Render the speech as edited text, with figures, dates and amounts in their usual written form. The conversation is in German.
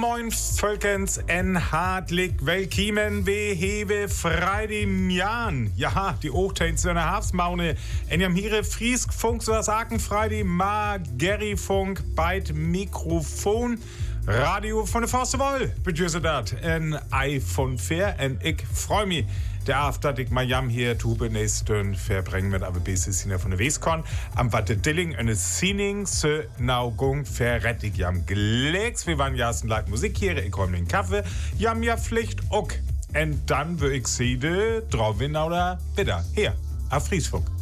Moin Völkens en hartlich willkommen we hewe Freitagmjan. Ja, die Ochteins in der Hafsmaune. En jam hier Frieskfunk, so sagen Freitag, ma Gerryfunk, beid Mikrofon. Radio von der Forste Woll, begrüße dat. En Ei von Fair, en ich freu mich. Der Abend, dass ich mal jam hier tube nächsten verbringen mit aber bisschen von der Weskon. Am Watte Dilling eine Sinning se Naugung verrettig jam Glegs. Wir waren ja erst Live Musik hier, ich räum den Kaffee. Jam ja Pflicht ook. Und dann würde ich sie drauf oder wieder hier auf Friesfunk.